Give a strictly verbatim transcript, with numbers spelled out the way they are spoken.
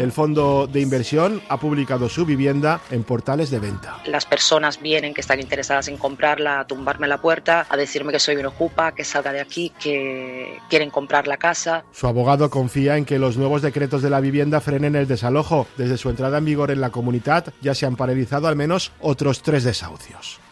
El fondo de inversión ha publicado su vivienda en portales de venta. Las personas vienen que están interesadas en comprarla a tumbarme la puerta, a decirme que soy un ocupa, que salga de aquí, que quieren comprar la casa. Su abogado confía en que los nuevos decretos de la vivienda frenen el desalojo. Desde su entrada en vigor en la Comunitat ya se han paralizado al menos otros tres desahucios.